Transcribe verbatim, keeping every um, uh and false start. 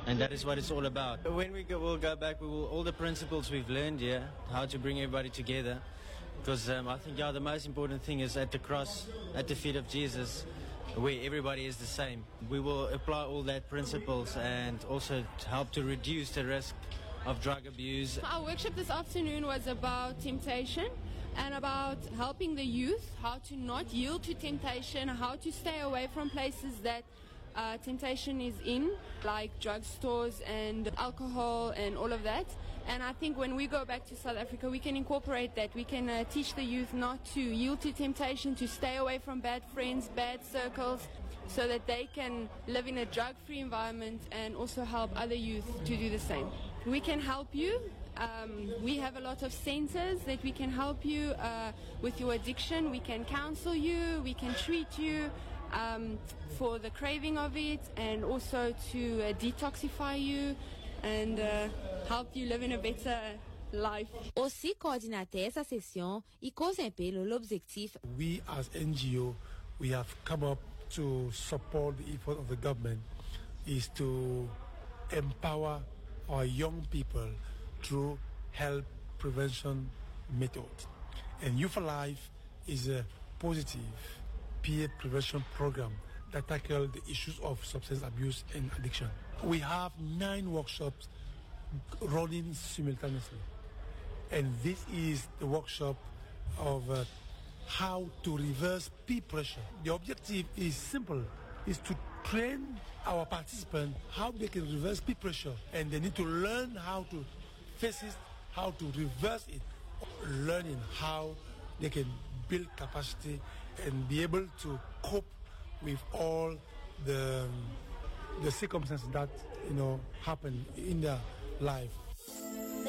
And that is what it's all about. When we go, we'll go back, we will all the principles we've learned here, how to bring everybody together. Because um, I think, yeah, the most important thing is at the cross, at the feet of Jesus, where everybody is the same. We will apply all that principles and also help to reduce the risk of drug abuse. Our workshop this afternoon was about temptation and about helping the youth how to not yield to temptation, how to stay away from places that uh, temptation is in, like drugstores and alcohol and all of that. And I think when we go back to South Africa, we can incorporate that. We can uh, teach the youth not to yield to temptation, to stay away from bad friends, bad circles, so that they can live in a drug-free environment and also help other youth to do the same. We can help you. Um, we have a lot of centers that we can help you uh, with your addiction. We can counsel you, we can treat you um, for the craving of it, and also to uh, detoxify you and uh, help you live in a better life. Aussi coordinateur essa session e consemple l'objectif. We as N G O, we have come up to support the effort of the government is to empower our young people through health prevention method. And Youth for Life is a positive peer prevention program that tackles the issues of substance abuse and addiction. We have nine workshops running simultaneously. And this is the workshop of uh, how to reverse peer pressure. The objective is simple, is to train our participants how they can reverse peer pressure, and they need to learn how to face it, how to reverse it, learning how they can build capacity and be able to cope with all the the circumstances that you know happen in their life.